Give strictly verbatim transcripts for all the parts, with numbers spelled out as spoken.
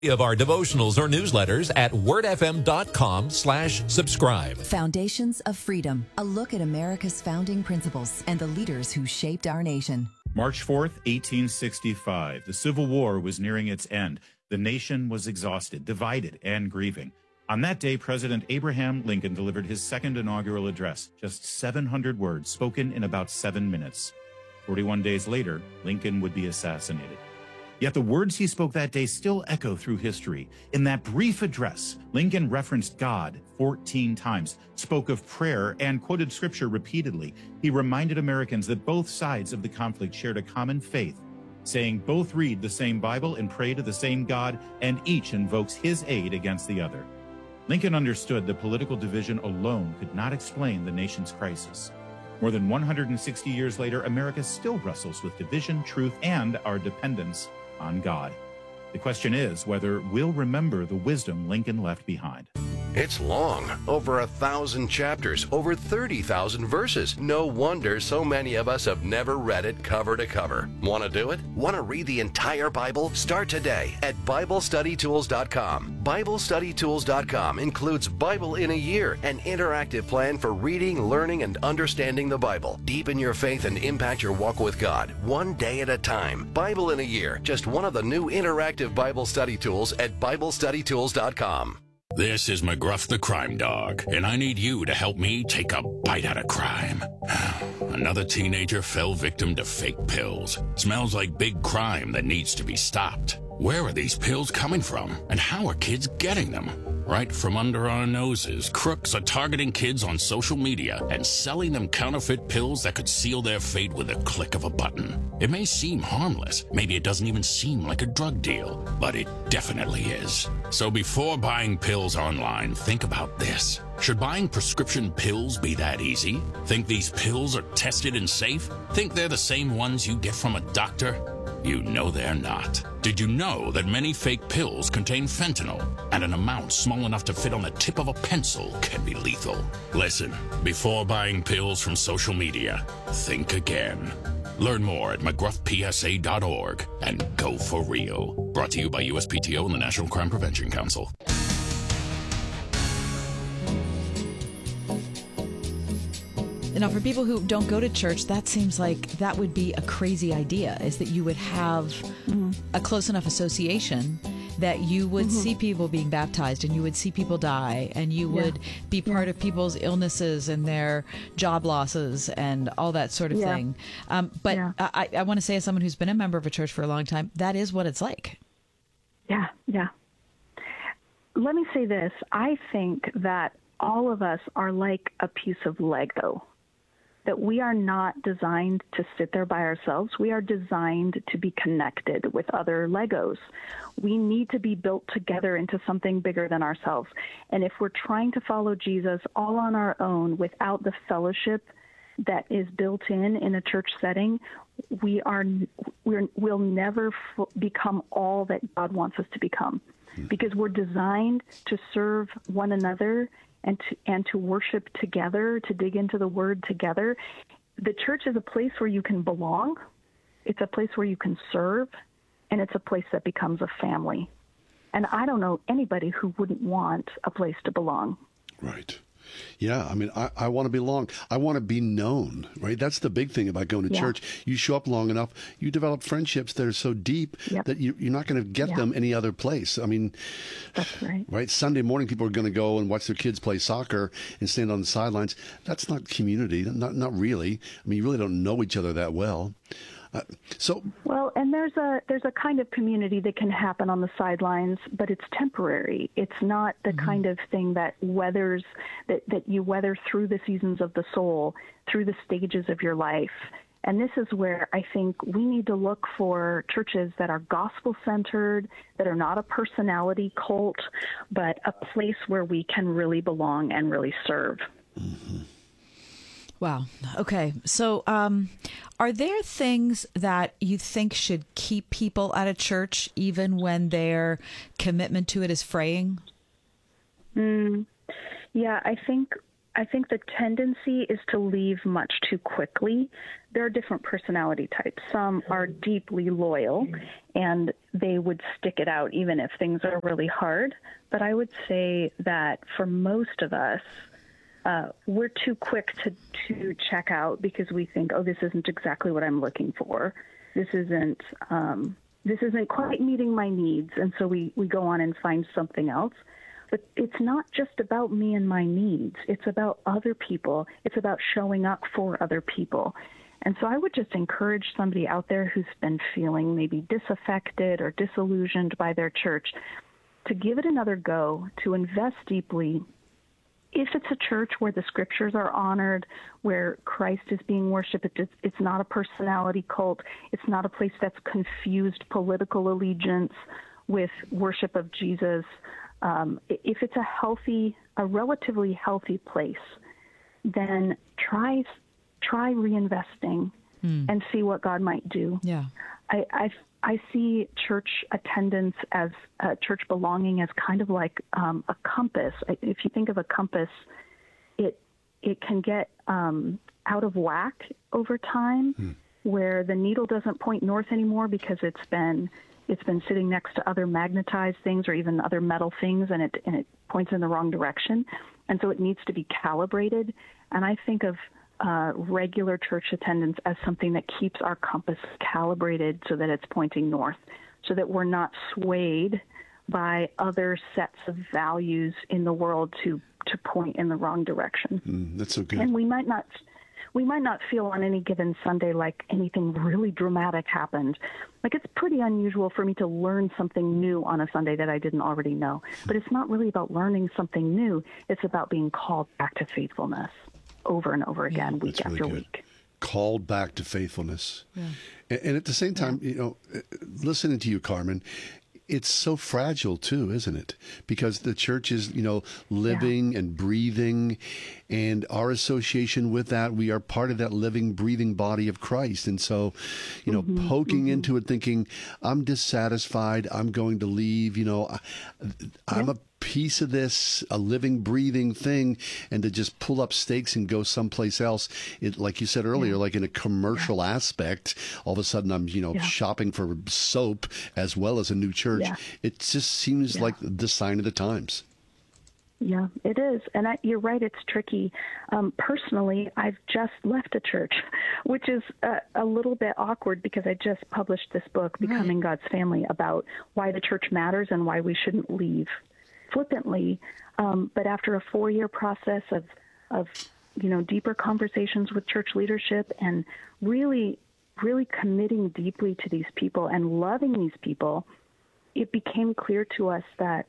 Of our devotionals or newsletters at wordfm.com slash subscribe. Foundations of Freedom, a look at America's founding principles and the leaders who shaped our nation. March fourth, eighteen sixty-five. The Civil War was nearing its end. The nation was exhausted, divided, and grieving. On that day, President Abraham Lincoln delivered his second inaugural address, just seven hundred words spoken in about seven minutes. forty-one days later, Lincoln would be assassinated. Yet the words he spoke that day still echo through history. In that brief address, Lincoln referenced God fourteen times, spoke of prayer, and quoted scripture repeatedly. He reminded Americans that both sides of the conflict shared a common faith, saying both read the same Bible and pray to the same God, and each invokes his aid against the other. Lincoln understood that political division alone could not explain the nation's crisis. More than one hundred sixty years later, America still wrestles with division, truth, and our dependence on God. The question is whether we'll remember the wisdom Lincoln left behind. It's long, over a thousand chapters, over thirty thousand verses. No wonder so many of us have never read it cover to cover. Want to do it? Want to read the entire Bible? Start today at Bible Study Tools dot com. Bible Study Tools dot com includes Bible in a Year, an interactive plan for reading, learning, and understanding the Bible. Deepen your faith and impact your walk with God, one day at a time. Bible in a Year, just one of the new interactive Bible study tools at Bible Study Tools dot com. This is McGruff the Crime Dog, and I need you to help me take a bite out of crime. Another teenager fell victim to fake pills. Smells like big crime that needs to be stopped. Where are these pills coming from, and how are kids getting them? Right from under our noses, crooks are targeting kids on social media and selling them counterfeit pills that could seal their fate with a click of a button. It may seem harmless, maybe it doesn't even seem like a drug deal, but it definitely is. So before buying pills online, think about this. Should buying prescription pills be that easy? Think these pills are tested and safe? Think they're the same ones you get from a doctor? You know they're not. Did you know that many fake pills contain fentanyl, and an amount small enough to fit on the tip of a pencil can be lethal? Listen, before buying pills from social media, think again. Learn more at mcgruff p s a dot org and go for real. Brought to you by U S P T O and the National Crime Prevention Council. Now, for people who don't go to church, that seems like that would be a crazy idea, is that you would have mm-hmm. a close enough association that you would mm-hmm. see people being baptized and you would see people die and you yeah. would be part yeah. of people's illnesses and their job losses and all that sort of yeah. thing. Um, but yeah. I, I want to say, as someone who's been a member of a church for a long time, that is what it's like. Yeah, yeah. Let me say this. I think that all of us are like a piece of Lego, that we are not designed to sit there by ourselves. We are designed to be connected with other Legos. We need to be built together into something bigger than ourselves. And if we're trying to follow Jesus all on our own without the fellowship that is built in in a church setting, we are we're, we'll never f- become all that God wants us to become, because we're designed to serve one another and to, and to worship together, to dig into the Word together. The church is a place where you can belong. It's a place where you can serve, and it's a place that becomes a family. And I don't know anybody who wouldn't want a place to belong. Right. Yeah, I mean, I, I want to belong. I want to be known, right? That's the big thing about going to yeah. church. You show up long enough, you develop friendships that are so deep yep. that you, you're not going to get yeah. them any other place. I mean, that's right. Right? Sunday morning, people are going to go and watch their kids play soccer and stand on the sidelines. That's not community, not not really. I mean, you really don't know each other that well. Uh, so well, and there's a there's a kind of community that can happen on the sidelines, but it's temporary. It's not the mm-hmm. kind of thing that weathers that, that you weather through the seasons of the soul, through the stages of your life. And this is where I think we need to look for churches that are gospel-centered, that are not a personality cult, but a place where we can really belong and really serve. Mm-hmm. Wow. Okay. So um, are there things that you think should keep people at a church even when their commitment to it is fraying? Mm, yeah, I think I think the tendency is to leave much too quickly. There are different personality types. Some are deeply loyal and they would stick it out even if things are really hard. But I would say that for most of us, uh, we're too quick to, to check out because we think, oh, this isn't exactly what I'm looking for. This isn't um, this isn't quite meeting my needs. And so we, we go on and find something else. But it's not just about me and my needs. It's about other people. It's about showing up for other people. And so I would just encourage somebody out there who's been feeling maybe disaffected or disillusioned by their church to give it another go, to invest deeply. If it's a church where the scriptures are honored, where Christ is being worshiped, it's, it's not a personality cult. It's not a place that's confused political allegiance with worship of Jesus. Um, if it's a healthy, a relatively healthy place, then try try reinvesting mm. and see what God might do. Yeah, I, I I see church attendance as uh, church belonging as kind of like um, a compass. If you think of a compass, it it can get um, out of whack over time, mm. where the needle doesn't point north anymore because it's been it's been sitting next to other magnetized things or even other metal things, and it and it points in the wrong direction, and so it needs to be calibrated. And I think of Uh, regular church attendance as something that keeps our compass calibrated so that it's pointing north, so that we're not swayed by other sets of values in the world to, to point in the wrong direction. Mm, that's so good. And we might not we might not feel on any given Sunday like anything really dramatic happened. Like, it's pretty unusual for me to learn something new on a Sunday that I didn't already know. But it's not really about learning something new. It's about being called back to faithfulness over and over again, yeah, week That's after really week. Called back to faithfulness. Yeah. And, and at the same time, yeah. you know, listening to you, Carmen, it's so fragile too, isn't it? Because the church is, you know, living yeah. and breathing, and our association with that, we are part of that living, breathing body of Christ. And so, you know, mm-hmm, poking mm-hmm. into it thinking, I'm dissatisfied, I'm going to leave, you know, I, I'm yeah. a piece of this, a living, breathing thing, and to just pull up stakes and go someplace else, it, like you said earlier, yeah. like in a commercial yeah. aspect, all of a sudden I'm, you know, yeah. shopping for soap as well as a new church. Yeah. It just seems yeah. like the sign of the times. Yeah, it is. And I, you're right, it's tricky. Um, personally, I've just left a church, which is a, a little bit awkward because I just published this book, Becoming right. God's Family, about why the church matters and why we shouldn't leave flippantly. Um, but after a four-year process of, of, you know, deeper conversations with church leadership and really, really committing deeply to these people and loving these people, it became clear to us that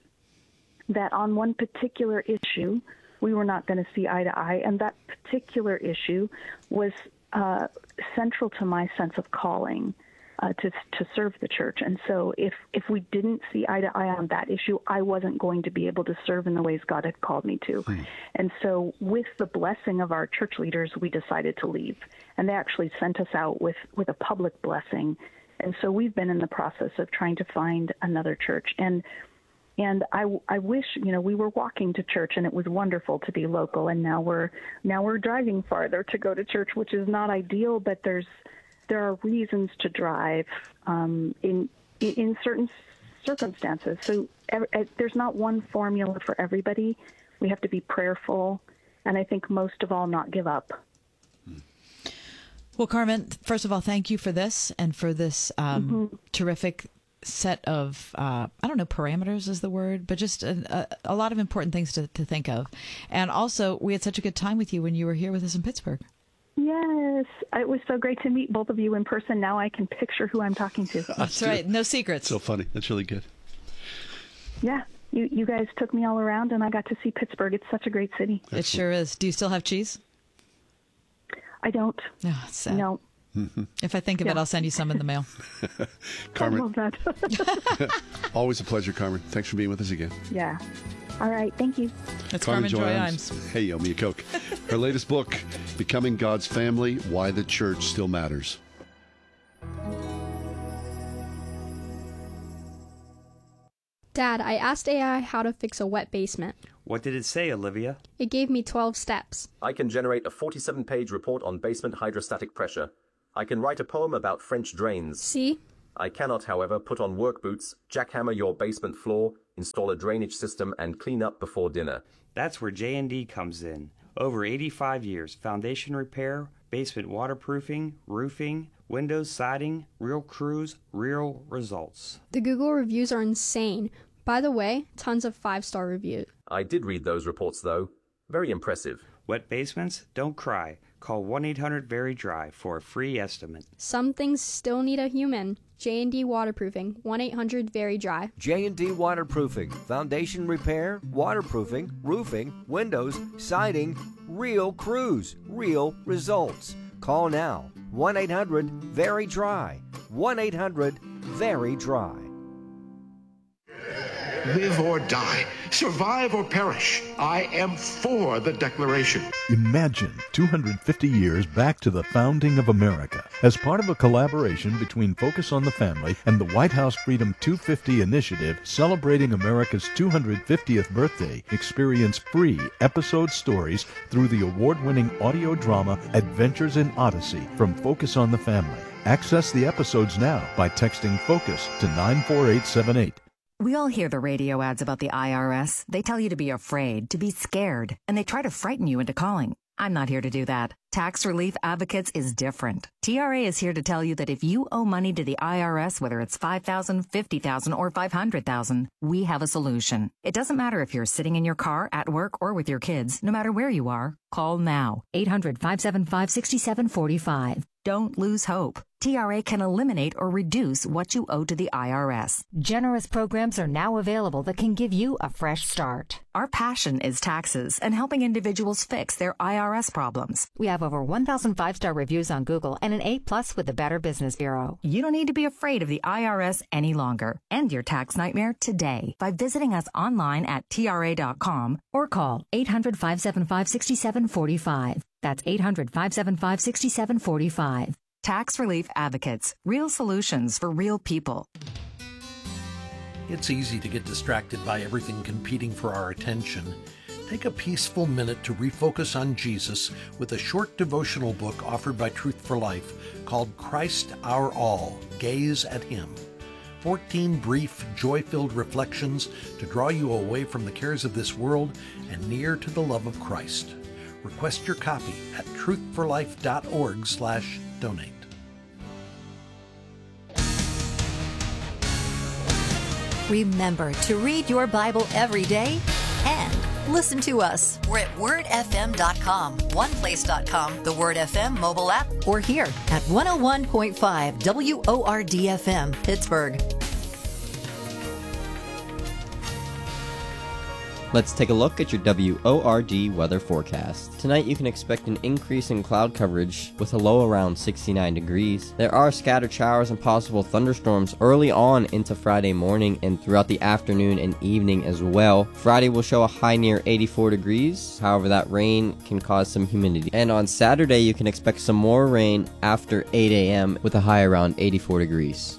that on one particular issue, we were not going to see eye to eye. And that particular issue was uh, central to my sense of calling uh, to to serve the church. And so if, if we didn't see eye to eye on that issue, I wasn't going to be able to serve in the ways God had called me to. Mm. And so with the blessing of our church leaders, we decided to leave. And they actually sent us out with, with a public blessing. And so we've been in the process of trying to find another church. And And I, I wish, you know, we were walking to church and it was wonderful to be local. And now we're now we're driving farther to go to church, which is not ideal. But there's there are reasons to drive um, in in certain circumstances. So every, there's not one formula for everybody. We have to be prayerful, and I think most of all, not give up. Well, Carmen, first of all, thank you for this and for this um, mm-hmm. terrific set of, uh, I don't know, parameters is the word, but just a, a, a lot of important things to, to think of. And also, we had such a good time with you when you were here with us in Pittsburgh. Yes, it was so great to meet both of you in person. Now I can picture who I'm talking to. That's right. No secrets. So funny. That's really good. Yeah. You, you guys took me all around and I got to see Pittsburgh. It's such a great city. Excellent. It sure is. Do you still have cheese? I don't. Oh, it's sad. No. Mm-hmm. If I think of yeah. it, I'll send you some in the mail. Carmen, I love that. always a pleasure, Carmen. Thanks for being with us again. Yeah. All right. Thank you. That's Carmen, Carmen Joy, Joy Imes. Imes. Hey, yo, Mia Coke. Her latest book, Becoming God's Family, Why the Church Still Matters. Dad, I asked A I how to fix a wet basement. What did it say, Olivia? It gave me twelve steps. I can generate a forty-seven page report on basement hydrostatic pressure. I can write a poem about French drains. See? I cannot, however, put on work boots, jackhammer your basement floor, install a drainage system, and clean up before dinner. That's where J and D comes in. Over eighty-five years, foundation repair, basement waterproofing, roofing, windows, siding, real crews, real results. The Google reviews are insane. By the way, tons of five-star reviews. I did read those reports, though. Very impressive. Wet basements? Don't cry. Call one eight hundred very dry for a free estimate. Some things still need a human. J and D Waterproofing, one eight hundred very dry. J and D Waterproofing, foundation repair, waterproofing, roofing, windows, siding, real crews, real results. Call now, one eight hundred very dry. one eight hundred very dry. Live or die, survive or perish, I am for the Declaration. Imagine two hundred fifty years back to the founding of America. As part of a collaboration between Focus on the Family and the White House Freedom two fifty initiative celebrating America's two hundred fiftieth birthday, experience free episode stories through the award-winning audio drama Adventures in Odyssey from Focus on the Family. Access the episodes now by texting FOCUS to nine four eight seven eight. We all hear the radio ads about the I R S. They tell you to be afraid, to be scared, and they try to frighten you into calling. I'm not here to do that. Tax Relief Advocates is different. T R A is here to tell you that if you owe money to the I R S, whether it's five thousand dollars, fifty thousand dollars, or five hundred thousand dollars, we have a solution. It doesn't matter if you're sitting in your car, at work, or with your kids. No matter where you are, call now. eight hundred, five seven five, six seven four five. Don't lose hope. T R A can eliminate or reduce what you owe to the I R S. Generous programs are now available that can give you a fresh start. Our passion is taxes and helping individuals fix their I R S problems. We have over one thousand five-star reviews on Google and an A plus with the Better Business Bureau. You don't need to be afraid of the I R S any longer. End your tax nightmare today by visiting us online at T R A dot com or call eight hundred, five seven five, six seven four five. That's eight hundred, five seven five, six seven four five. Tax Relief Advocates. Real solutions for real people. It's easy to get distracted by everything competing for our attention. Take a peaceful minute to refocus on Jesus with a short devotional book offered by Truth for Life called Christ Our All, Gaze at Him. fourteen brief, joy-filled reflections to draw you away from the cares of this world and near to the love of Christ. Request your copy at truth for life dot org slash donate. Remember to read your Bible every day and listen to us. We're at word f m dot com, one place dot com, the Word F M mobile app, or here at one oh one point five W O R D F M, Pittsburgh. Let's take a look at your W O R D weather forecast. Tonight you can expect an increase in cloud coverage with a low around sixty-nine degrees. There are scattered showers and possible thunderstorms early on into Friday morning and throughout the afternoon and evening as well. Friday will show a high near eighty-four degrees. However, that rain can cause some humidity. And on Saturday you can expect some more rain after eight a.m. with a high around eighty-four degrees.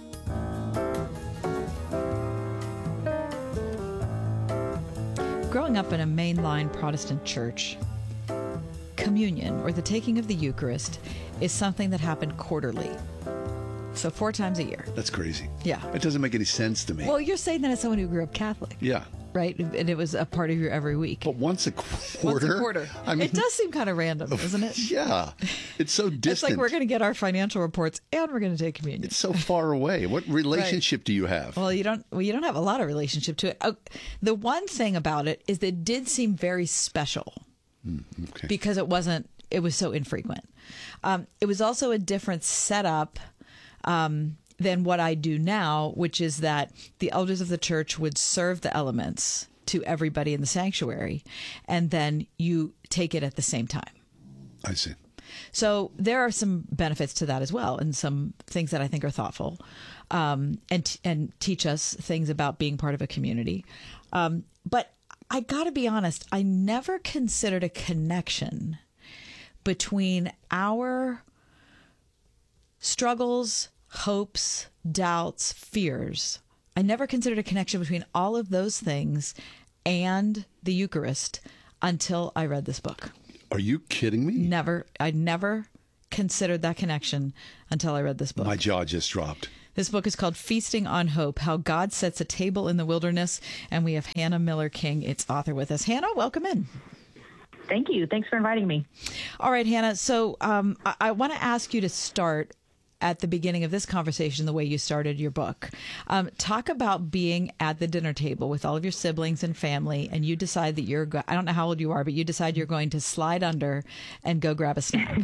Growing up in a mainline Protestant church, communion, or the taking of the Eucharist, is something that happened quarterly. So four times a year. That's crazy. Yeah. It doesn't make any sense to me. Well, you're saying that as someone who grew up Catholic. Yeah. Right? And it was a part of your every week. But once a quarter? Once a quarter. I mean, it does seem kind of random, doesn't it? Yeah. It's so distant. It's like we're going to get our financial reports and we're going to take communion. It's so far away. What relationship right. do you have? Well, you don't well, you don't have a lot of relationship to it. Oh, the one thing about it is that it did seem very special. Mm, okay. Because it wasn't, it was so infrequent. Um, it was also a different setup um, than what I do now, which is that the elders of the church would serve the elements to everybody in the sanctuary, and then you take it at the same time. I see. So there are some benefits to that as well, and some things that I think are thoughtful, um, and and teach us things about being part of a community. Um, but I got to be honest, I never considered a connection between our struggles, hopes, doubts, fears. I never considered a connection between all of those things and the Eucharist until I read this book. Are you kidding me? Never. I never considered that connection until I read this book. My jaw just dropped. This book is called Feasting on Hope, How God Sets a Table in the Wilderness. And we have Hannah Miller King, its author, with us. Hannah, welcome in. Thank you. Thanks for inviting me. All right, Hannah. So um, I, I want to ask you to start at the beginning of this conversation the way you started your book. Um, talk about being at the dinner table with all of your siblings and family, and you decide that you're, go- I don't know how old you are, but you decide you're going to slide under and go grab a snack.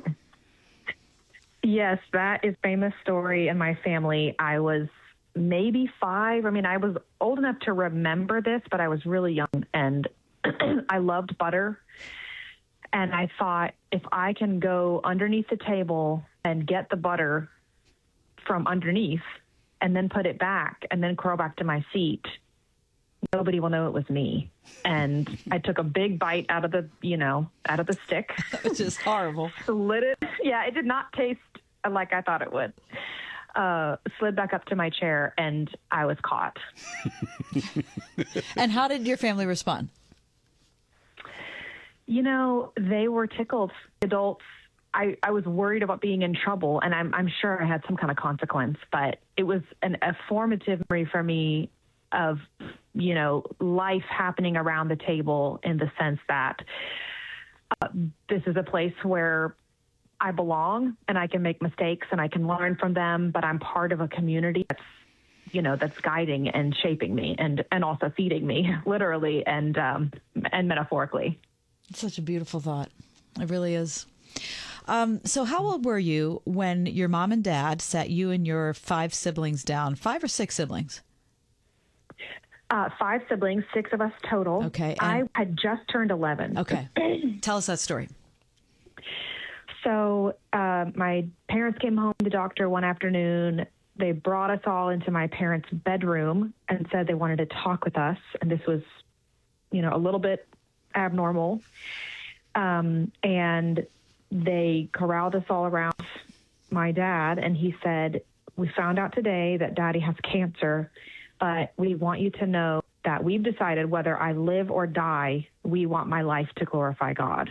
Yes, that is a famous story in my family. I was maybe five. I mean, I was old enough to remember this, but I was really young, and I loved butter. And I thought, if I can go underneath the table and get the butter from underneath and then put it back and then curl back to my seat, nobody will know it was me. And I took a big bite out of the, you know, out of the stick. Which is horrible. Slid it. Yeah, it did not taste like I thought it would. Uh, slid back up to my chair, and I was caught. And how did your family respond? You know, they were tickled. Adults, I, I was worried about being in trouble, and I'm, I'm sure I had some kind of consequence, but it was an, a formative memory for me of, you know, life happening around the table, in the sense that uh, this is a place where I belong and I can make mistakes and I can learn from them, but I'm part of a community that's, you know, that's guiding and shaping me, and, and also feeding me, literally and, um, and metaphorically. It's such a beautiful thought. It really is. Um, so how old were you when your mom and dad sat you and your five siblings down? Five or six siblings? Uh, five siblings, six of us total. Okay. I had just turned eleven. Okay. Tell us that story. So uh, my parents came home from the doctor one afternoon. They brought us all into my parents' bedroom and said they wanted to talk with us. And this was, you know, a little bit abnormal. Um, and they corralled us all around my dad, and he said, "We found out today that Daddy has cancer, but we want you to know that we've decided whether I live or die, we want my life to glorify God."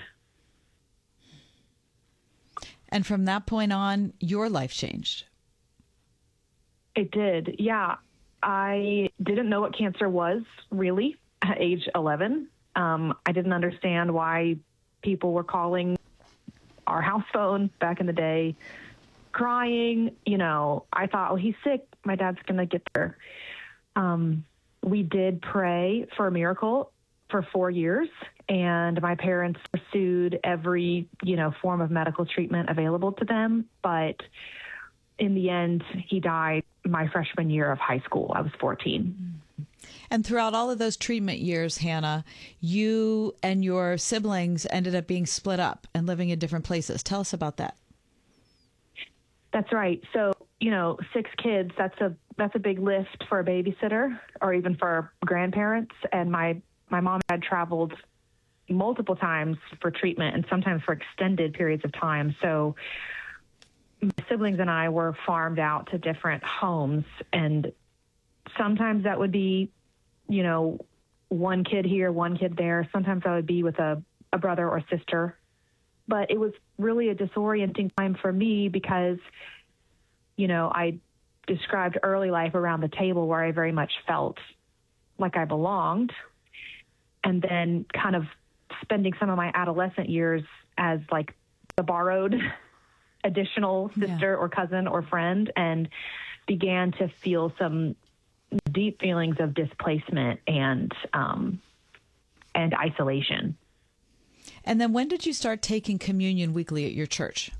And from that point on, your life changed. It did. Yeah. I didn't know what cancer was, really, at age eleven. Um, I didn't understand why people were calling our house phone back in the day, crying. You know, I thought, oh, he's sick. My dad's going to get there. Um, we did pray for a miracle for four years, and my parents pursued every, you know, form of medical treatment available to them. But in the end, he died my freshman year of high school. I was fourteen. And throughout all of those treatment years, Hannah, you and your siblings ended up being split up and living in different places. Tell us about that. That's right. So, you know, six kids, that's a that's a big lift for a babysitter or even for grandparents. And my, my mom had traveled multiple times for treatment and sometimes for extended periods of time. So my siblings and I were farmed out to different homes, and sometimes that would be, you know, one kid here, one kid there. Sometimes I would be with a, a brother or sister. But it was really a disorienting time for me because, you know, I described early life around the table where I very much felt like I belonged, and then kind of spending some of my adolescent years as like the borrowed additional sister yeah. or cousin or friend, and began to feel some deep feelings of displacement and um, and isolation. And then when did you start taking communion weekly at your church?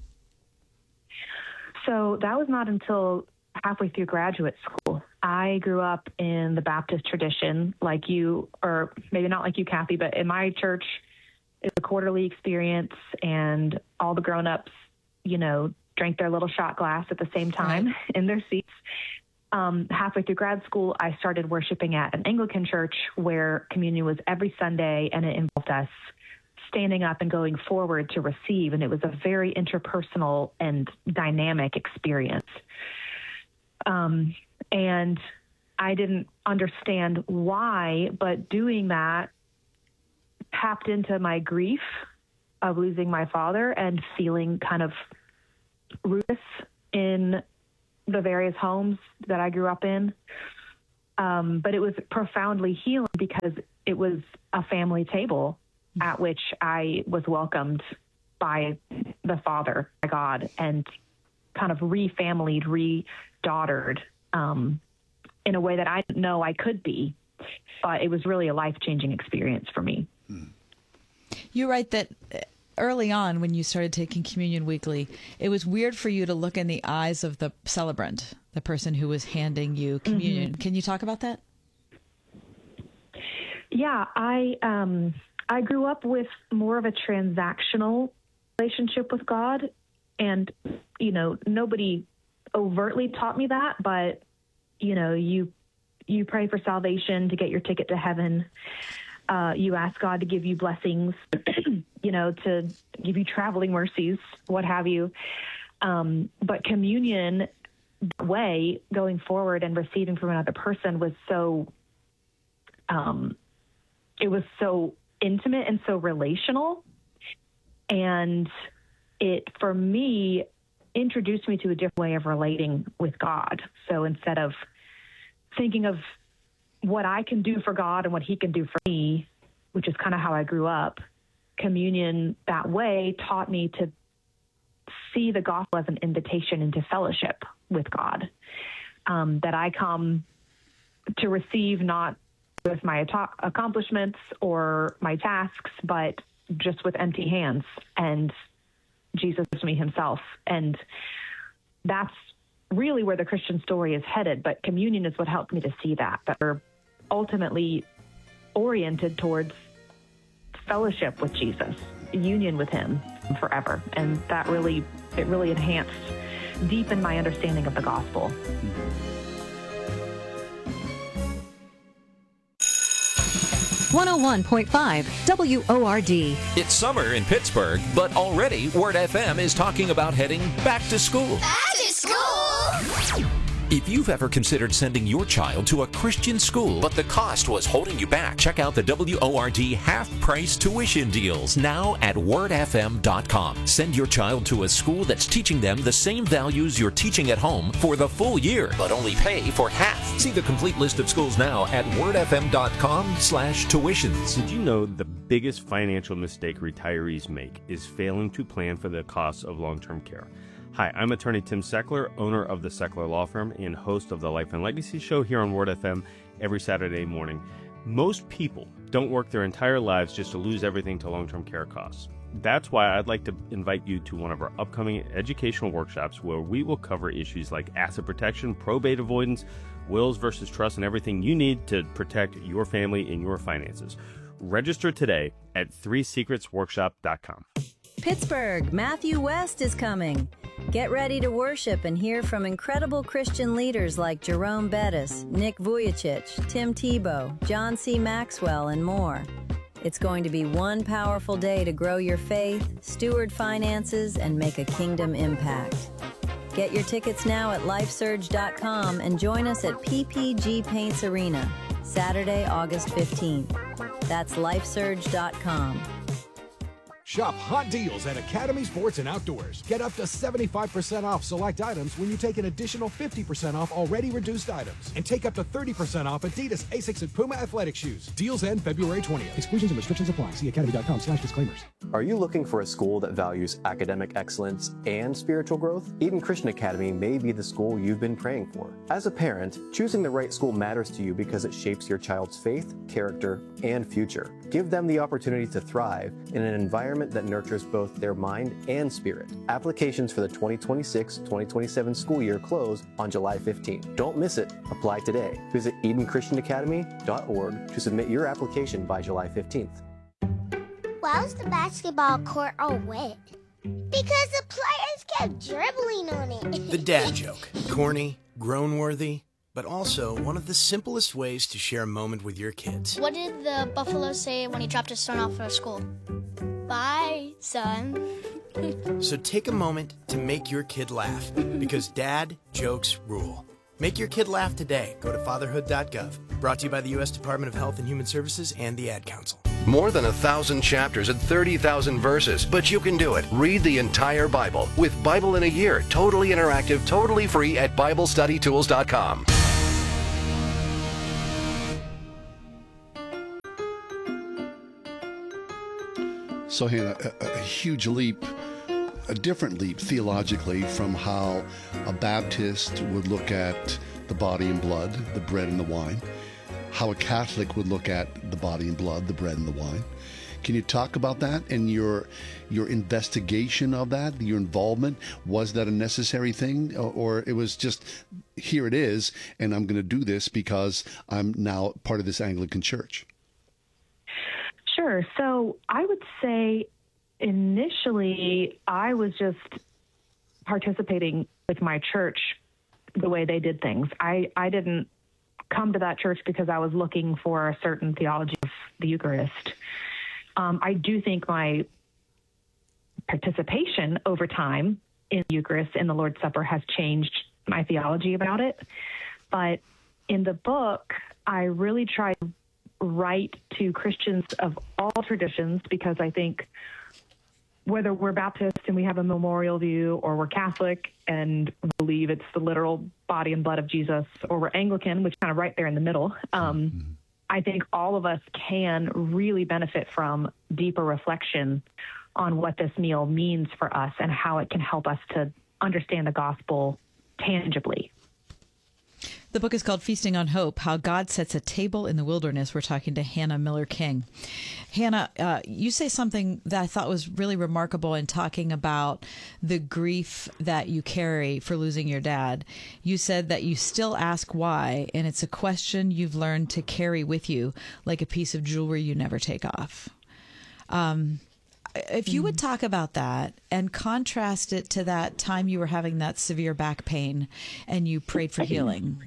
So that was not until halfway through graduate school. I grew up in the Baptist tradition like you, or maybe not like you, Kathy, but in my church, it was a quarterly experience, and all the grown-ups, you know, drank their little shot glass at the same time right. in their seats. Um, halfway through grad school, I started worshiping at an Anglican church where communion was every Sunday, and it involved us standing up and going forward to receive. And it was a very interpersonal and dynamic experience. Um, and I didn't understand why, but doing that tapped into my grief of losing my father and feeling kind of rootless in the various homes that I grew up in. Um, but it was profoundly healing because it was a family table at which I was welcomed by the Father, by God, and kind of re-familied, re-daughtered um, in a way that I didn't know I could be. But it was really a life-changing experience for me. You write that early on when you started taking communion weekly, it was weird for you to look in the eyes of the celebrant, the person who was handing you communion. Mm-hmm. Can you talk about that? Yeah, I um, I grew up with more of a transactional relationship with God, and you know, nobody overtly taught me that, but you know, you you pray for salvation to get your ticket to heaven. Uh, you ask God to give you blessings, you know, to give you traveling mercies, what have you. Um, but communion, the way going forward and receiving from another person was so, um, it was so intimate and so relational. And it, for me, introduced me to a different way of relating with God. So instead of thinking of what I can do for God and what he can do for me, which is kind of how I grew up, communion that way taught me to see the gospel as an invitation into fellowship with God, um, that I come to receive not with my ato- accomplishments or my tasks, but just with empty hands, and Jesus gives me himself. And that's really where the Christian story is headed. But communion is what helped me to see that, that we're ultimately oriented towards fellowship with Jesus, union with him forever. And that really, it really enhanced, deepened my understanding of the gospel. one oh one point five W O R D. It's summer in Pittsburgh, but already Word F M is talking about heading back to school. Back to school! If you've ever considered sending your child to a Christian school, but the cost was holding you back, check out the W O R D half-price tuition deals now at word f m dot com. Send your child to a school that's teaching them the same values you're teaching at home for the full year, but only pay for half. See the complete list of schools now at word f m dot com slash tuitions. Did you know the biggest financial mistake retirees make is failing to plan for the costs of long-term care? Hi, I'm attorney Tim Seckler, owner of the Seckler Law Firm and host of the Life and Legacy Show here on Word F M every Saturday morning. Most people don't work their entire lives just to lose everything to long-term care costs. That's why I'd like to invite you to one of our upcoming educational workshops where we will cover issues like asset protection, probate avoidance, wills versus trust, and everything you need to protect your family and your finances. Register today at three secrets workshop dot com. Pittsburgh, Matthew West is coming. Get ready to worship and hear from incredible Christian leaders like Jerome Bettis, Nick Vujicic, Tim Tebow, John C. Maxwell, and more. It's going to be one powerful day to grow your faith, steward finances, and make a kingdom impact. Get your tickets now at life surge dot com and join us at P P G Paints Arena, Saturday, August fifteenth. That's life surge dot com. Shop hot deals at Academy Sports and Outdoors. Get up to seventy-five percent off select items when you take an additional fifty percent off already reduced items. And take up to thirty percent off Adidas, Asics, and Puma athletic shoes. Deals end February twentieth. Exclusions and restrictions apply. See academy dot com slash disclaimers. Are you looking for a school that values academic excellence and spiritual growth? Eden Christian Academy may be the school you've been praying for. As a parent, choosing the right school matters to you because it shapes your child's faith, character, and future. Give them the opportunity to thrive in an environment that nurtures both their mind and spirit. Applications for the twenty twenty-six twenty twenty-seven school year close on July fifteenth. Don't miss it. Apply today. Visit eden christian academy dot org to submit your application by July fifteenth. Why was the basketball court all wet? Because the players kept dribbling on it. The dad joke. Corny, groan-worthy, but also one of the simplest ways to share a moment with your kids. What did the buffalo say when he dropped his son off at school? Bye, son. So take a moment to make your kid laugh, because dad jokes rule. Make your kid laugh today. Go to fatherhood dot gov. Brought to you by the U S Department of Health and Human Services and the Ad Council. More than a thousand chapters and thirty thousand verses, but you can do it. Read the entire Bible with Bible in a Year, totally interactive, totally free at Bible Study Tools dot com. So, Hannah, a, a huge leap, a different leap theologically from how a Baptist would look at the body and blood, the bread and the wine, how a Catholic would look at the body and blood, the bread and the wine. Can you talk about that and your your investigation of that, your involvement? Was that a necessary thing, or, or it was just, here it is, and I'm going to do this because I'm now part of this Anglican church? Sure. So I would say initially I was just participating with my church the way they did things. I, I didn't come to that church because I was looking for a certain theology of the Eucharist. Um, I do think my participation over time in the Eucharist and the Lord's Supper has changed my theology about it. But in the book, I really try to write to Christians of all traditions, because I think whether we're Baptist and we have a memorial view, or we're Catholic and believe it's the literal body and blood of Jesus, or we're Anglican, which is kind of right there in the middle, um, mm-hmm. I think all of us can really benefit from deeper reflection on what this meal means for us and how it can help us to understand the gospel tangibly. The book is called Feasting on Hope, How God Sets a Table in the Wilderness. We're talking to Hannah Miller King. Hannah, uh, you say something that I thought was really remarkable in talking about the grief that you carry for losing your dad. You said that you still ask why, and it's a question you've learned to carry with you like a piece of jewelry you never take off. Um, if you would talk about that and contrast it to that time you were having that severe back pain and you prayed for healing.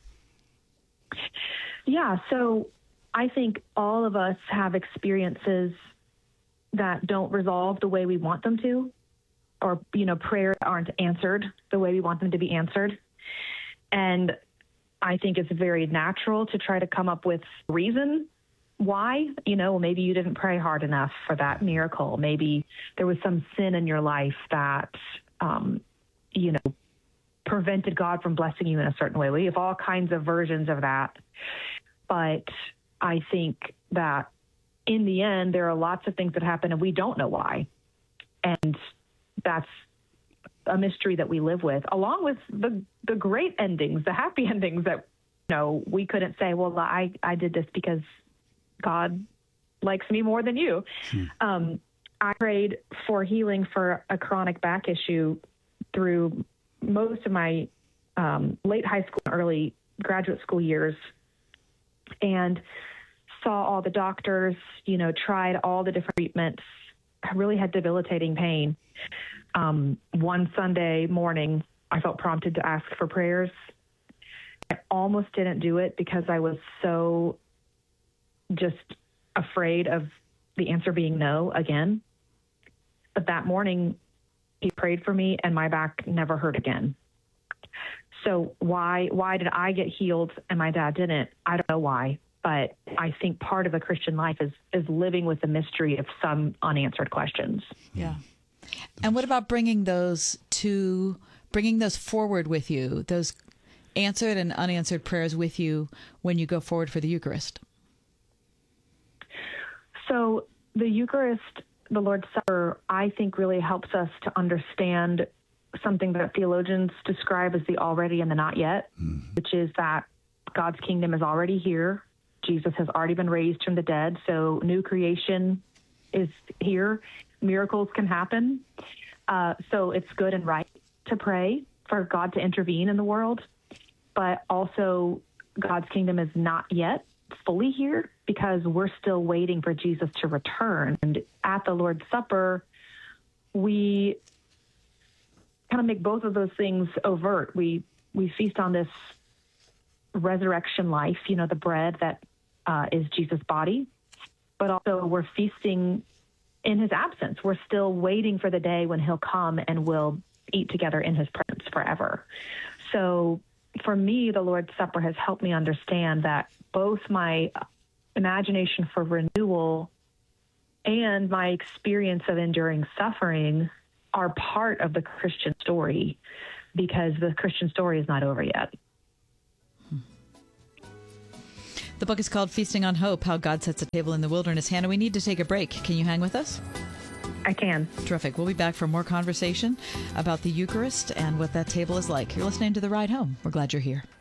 Yeah, so I think all of us have experiences that don't resolve the way we want them to, or, you know, prayers aren't answered the way we want them to be answered. And I think it's very natural to try to come up with reason why. You know, maybe you didn't pray hard enough for that miracle. Maybe there was some sin in your life that, um, you know, prevented God from blessing you in a certain way. We have all kinds of versions of that. But I think that in the end, there are lots of things that happen and we don't know why. And that's a mystery that we live with, along with the, the great endings, the happy endings that, you know, we couldn't say, well, I, I did this because God likes me more than you. Hmm. Um, I prayed for healing for a chronic back issue through most of my um, late high school and early graduate school years, and saw all the doctors, you know, tried all the different treatments. I really had debilitating pain. Um, one Sunday morning, I felt prompted to ask for prayers. I almost didn't do it because I was so just afraid of the answer being no again. But that morning, he prayed for me and my back never hurt again. So why why did I get healed and my dad didn't? I don't know why, but I think part of the Christian life is is living with the mystery of some unanswered questions. Yeah. And what about bringing those to bringing those forward with you, those answered and unanswered prayers with you when you go forward for the Eucharist? So the Eucharist, the Lord's Supper, I think really helps us to understand something that theologians describe as the already and the not yet, mm. which is that God's kingdom is already here. Jesus has already been raised from the dead, so new creation is here. Miracles can happen. Uh, so it's good and right to pray for God to intervene in the world, but also God's kingdom is not yet fully here because we're still waiting for Jesus to return. And at the Lord's Supper, we kind of make both of those things overt. We we feast on this resurrection life, you know, the bread that uh, is Jesus' body, but also we're feasting in his absence. We're still waiting for the day when he'll come and we'll eat together in his presence forever. So for me, the Lord's Supper has helped me understand that both my imagination for renewal and my experience of enduring suffering are part of the Christian story, because the Christian story is not over yet. The book is called Feasting on Hope, How God Sets a Table in the Wilderness. Hannah, we need to take a break. Can you hang with us? I can. Terrific. We'll be back for more conversation about the Eucharist and what that table is like. You're listening to The Ride Home. We're glad you're here.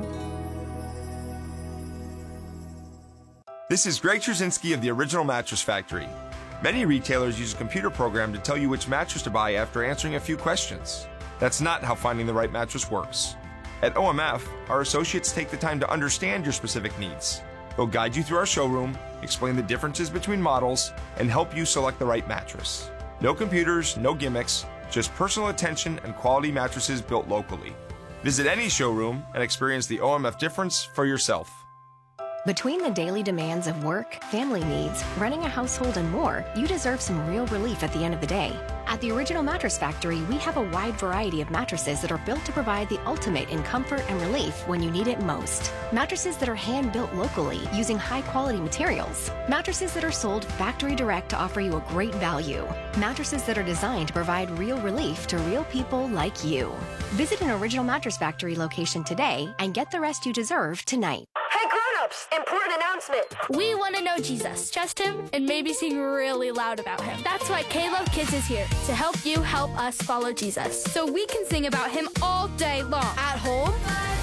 This is Greg Trzynski of the Original Mattress Factory. Many retailers use a computer program to tell you which mattress to buy after answering a few questions. That's not how finding the right mattress works. At O M F, our associates take the time to understand your specific needs. They'll guide you through our showroom, explain the differences between models, and help you select the right mattress. No computers, no gimmicks, just personal attention and quality mattresses built locally. Visit any showroom and experience the O M F difference for yourself. Between the daily demands of work, family needs, running a household, and more, you deserve some real relief at the end of the day. At the Original Mattress Factory, we have a wide variety of mattresses that are built to provide the ultimate in comfort and relief when you need it most. Mattresses that are hand-built locally using high-quality materials. Mattresses that are sold factory direct to offer you a great value. Mattresses that are designed to provide real relief to real people like you. Visit an Original Mattress Factory location today and get the rest you deserve tonight. Hey, grown-ups! Important announcement! We want to know Jesus, trust him, and maybe sing really loud about him. That's why K-Love Kids is here, to help you help us follow Jesus. So we can sing about him all day long. At home,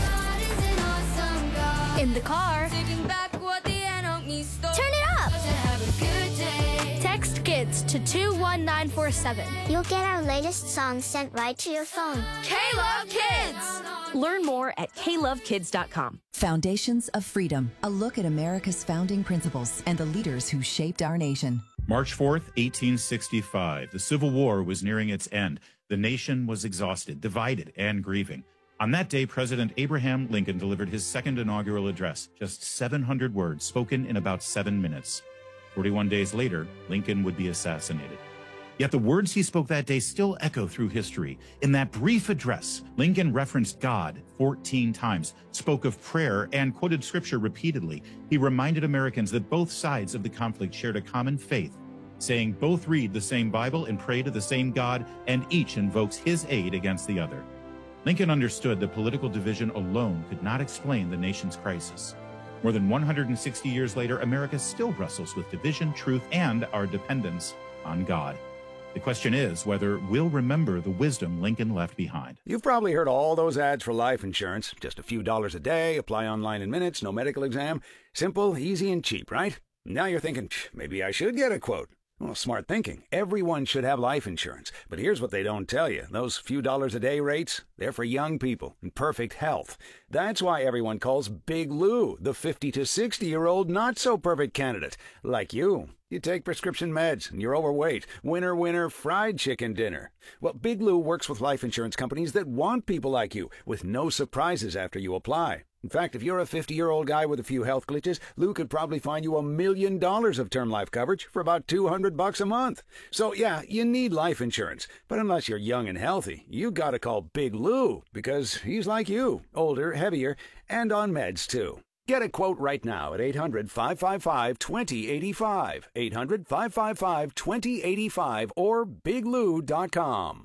in the car, turn it up! Text KIDS to two one nine four seven. You'll get our latest songs sent right to your phone. K-Love Kids! Learn more at K love kids dot com. Foundations of Freedom, a look at America's founding principles and the leaders who shaped our nation. March fourth, eighteen sixty-five. The Civil War was nearing its end. The nation was exhausted, divided, and grieving. On that day, President Abraham Lincoln delivered his second inaugural address, just seven hundred words spoken in about seven minutes. forty-one days later, Lincoln would be assassinated. Yet the words he spoke that day still echo through history. In that brief address, Lincoln referenced God fourteen times, spoke of prayer, and quoted scripture repeatedly. He reminded Americans that both sides of the conflict shared a common faith, saying both read the same Bible and pray to the same God, and each invokes his aid against the other. Lincoln understood that political division alone could not explain the nation's crisis. More than one hundred sixty years later, America still wrestles with division, truth, and our dependence on God. The question is whether we'll remember the wisdom Lincoln left behind. You've probably heard all those ads for life insurance. Just a few dollars a day, apply online in minutes, no medical exam. Simple, easy, and cheap, right? Now you're thinking, maybe I should get a quote. Well, smart thinking. Everyone should have life insurance. But here's what they don't tell you. Those few dollars a day rates, they're for young people in perfect health. That's why everyone calls Big Lou the fifty to sixty-year-old not-so-perfect candidate, like you. You take prescription meds, and you're overweight. Winner, winner, fried chicken dinner. Well, Big Lou works with life insurance companies that want people like you, with no surprises after you apply. In fact, if you're a fifty-year-old guy with a few health glitches, Lou could probably find you a million dollars of term life coverage for about two hundred bucks a month. So, yeah, you need life insurance. But unless you're young and healthy, you gotta call Big Lou, because he's like you, older, heavier, and on meds, too. Get a quote right now at eight hundred, five five five, two zero eight five, eight hundred, five five five, two zero eight five, or big lou dot com.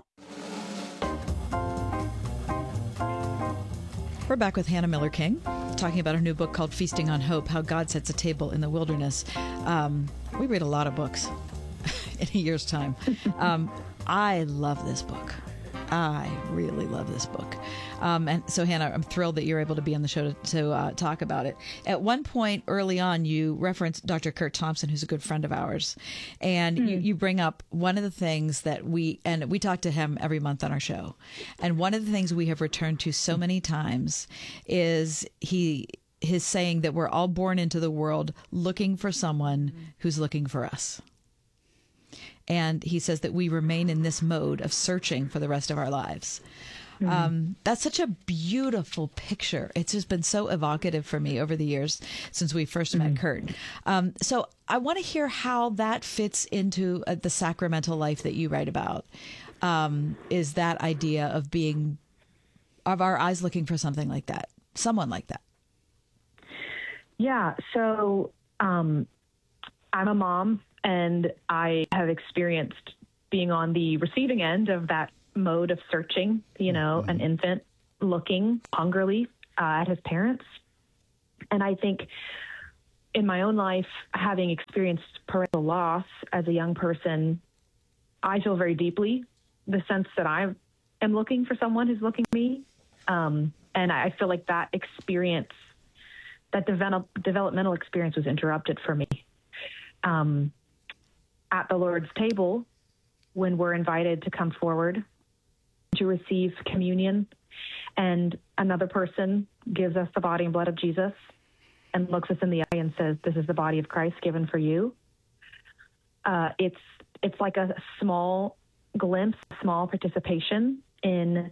We're back with Hannah Miller King, talking about her new book called Feasting on Hope, How God Sets a Table in the Wilderness. Um, we read a lot of books in a year's time. Um, I love this book. I really love this book. Um, and so, Hannah, I'm thrilled that you're able to be on the show to, to uh, talk about it. At one point early on, you referenced Doctor Kurt Thompson, who's a good friend of ours. And mm. you, you bring up one of the things that we, and we talk to him every month on our show. And one of the things we have returned to so many times is he his saying that we're all born into the world looking for someone mm. who's looking for us. And he says that we remain in this mode of searching for the rest of our lives. Mm-hmm. Um, that's such a beautiful picture. It's just been so evocative for me over the years since we first mm-hmm. met Kurt. Um, so I want to hear how that fits into uh, the sacramental life that you write about. Um, is that idea of being, of our eyes looking for something like that, someone like that? Yeah. So um, I'm a mom. And I have experienced being on the receiving end of that mode of searching, you know, mm-hmm. an infant looking hungrily uh, at his parents. And I think in my own life, having experienced parental loss as a young person, I feel very deeply the sense that I am looking for someone who's looking at me. Um, and I feel like that experience, that develop, developmental experience was interrupted for me. Um, at the Lord's table, when we're invited to come forward to receive communion, and another person gives us the body and blood of Jesus and looks us in the eye and says, "This is the body of Christ given for you." Uh, it's it's like a small glimpse, small participation in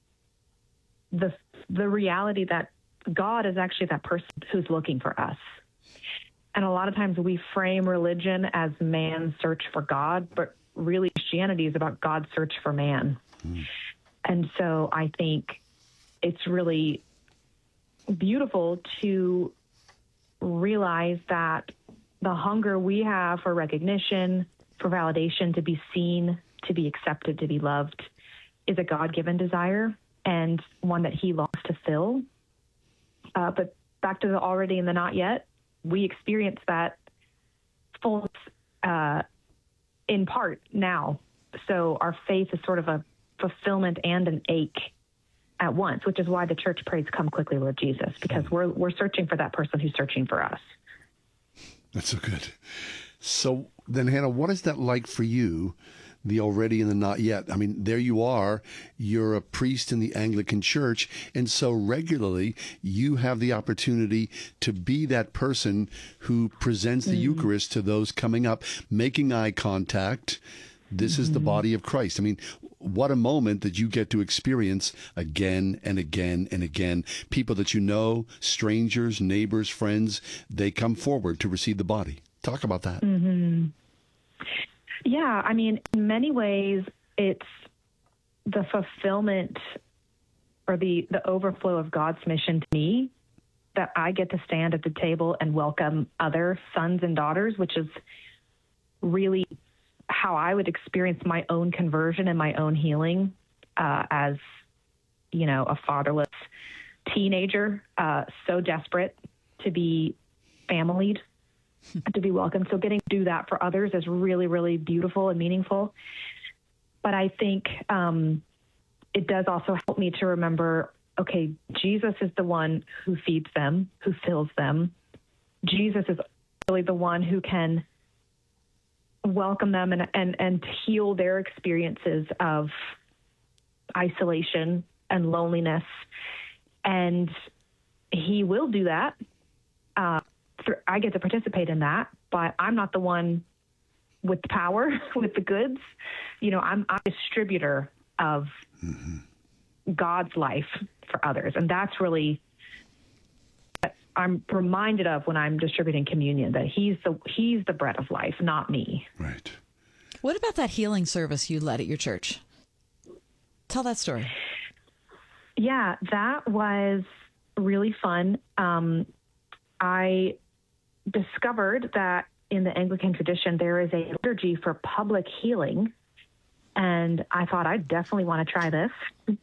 the the reality that God is actually that person who's looking for us. And a lot of times we frame religion as man's search for God, but really Christianity is about God's search for man. Mm. And so I think it's really beautiful to realize that the hunger we have for recognition, for validation, to be seen, to be accepted, to be loved, is a God-given desire and one that he longs to fill. Uh, but back to the already and the not yet, we experience that fullness uh, in part now. So our faith is sort of a fulfillment and an ache at once, which is why the church prays, "Come quickly, Lord Jesus," because we're we're searching for that person who's searching for us. That's so good. So then, Hannah, what is that like for you, the already and the not yet? I mean, there you are. You're a priest in the Anglican Church, and so regularly you have the opportunity to be that person who presents the mm. Eucharist to those coming up, making eye contact. This mm-hmm. is the body of Christ. I mean, what a moment that you get to experience again and again and again. People that you know, strangers, neighbors, friends, they come forward to receive the body. Talk about that. Mm-hmm. Yeah, I mean, in many ways, it's the fulfillment or the, the overflow of God's mission to me that I get to stand at the table and welcome other sons and daughters, which is really how I would experience my own conversion and my own healing uh, as, you know, a fatherless teenager, uh, so desperate to be familied, to be welcomed. So getting to do that for others is really, really beautiful and meaningful. But I think um, it does also help me to remember, okay, Jesus is the one who feeds them, who fills them. Jesus is really the one who can welcome them and, and, and heal their experiences of isolation and loneliness. And he will do that. Uh, for, I get to participate in that, but I'm not the one with the power, with the goods. You know, I'm, I'm a distributor of mm-hmm. God's life for others. And that's really, I'm reminded of when I'm distributing communion, that he's the he's the bread of life, not me. Right. What about that healing service you led at your church? Tell that story. Yeah, that was really fun. Um, I discovered that in the Anglican tradition, there is a liturgy for public healing. And I thought, I definitely want to try this.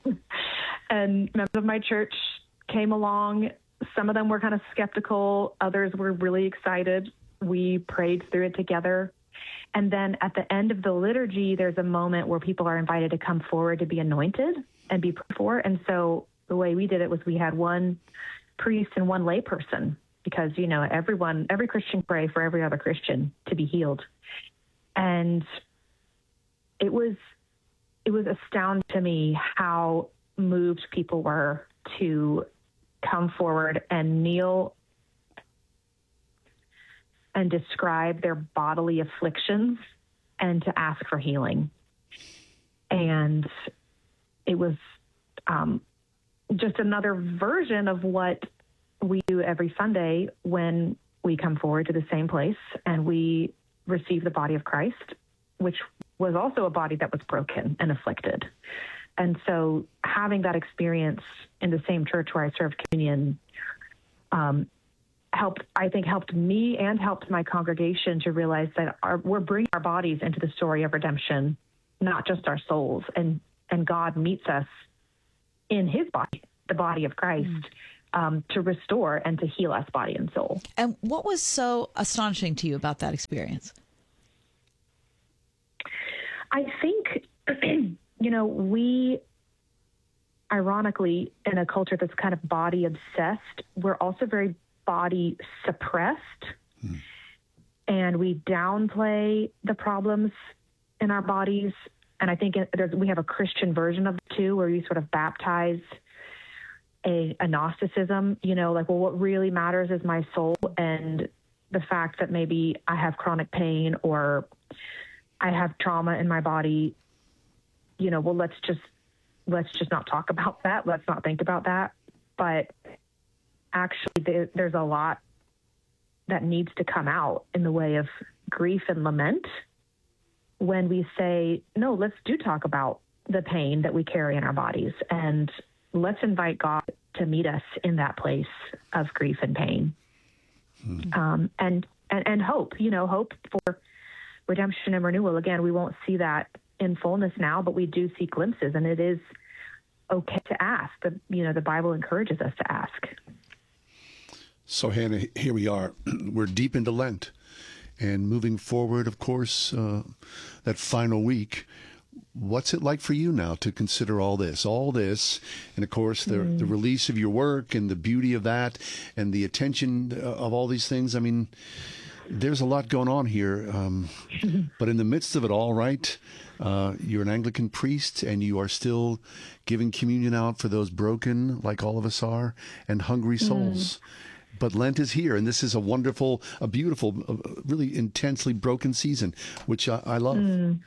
And members of my church came along. Some of them were kind of skeptical. Others were really excited. We prayed through it together. And then at the end of the liturgy, there's a moment where people are invited to come forward to be anointed and be prayed for. And so the way we did it was we had one priest and one lay person, because, you know, everyone, every Christian pray for every other Christian to be healed. And it was, it was astounding to me how moved people were to come forward and kneel and describe their bodily afflictions and to ask for healing. And it was um, just another version of what we do every Sunday when we come forward to the same place and we receive the body of Christ, which was also a body that was broken and afflicted. And so having that experience in the same church where I served communion um, helped, I think, helped me and helped my congregation to realize that our, we're bringing our bodies into the story of redemption, not just our souls. And, and God meets us in his body, the body of Christ, mm. um, to restore and to heal us body and soul. And what was so astonishing to you about that experience? I think, you know, we, ironically, in a culture that's kind of body obsessed, we're also very body suppressed, hmm. and we downplay the problems in our bodies. And I think it, there's, we have a Christian version of it too, where we sort of baptize a, a Gnosticism, you know, like, well, what really matters is my soul, and the fact that maybe I have chronic pain or I have trauma in my body, you know, well, let's just, let's just not talk about that. Let's not think about that. But actually, there, there's a lot that needs to come out in the way of grief and lament when we say, no, let's do talk about the pain that we carry in our bodies, and let's invite God to meet us in that place of grief and pain. Hmm. Um, and, and, and hope, you know, hope for redemption and renewal. Again, we won't see that in fullness now, but we do see glimpses, and it is okay to ask. The, you know, the Bible encourages us to ask. So, Hannah, here we are. We're deep into Lent, and moving forward, of course, uh, that final week. What's it like for you now to consider all this, all this, and of course the mm. the release of your work and the beauty of that, and the attention of all these things? I mean, there's a lot going on here, um, but in the midst of it all, right? Uh, you're an Anglican priest, and you are still giving communion out for those broken, like all of us are, and hungry souls. Mm. But Lent is here, and this is a wonderful, a beautiful, a really intensely broken season, which I, I love. Mm.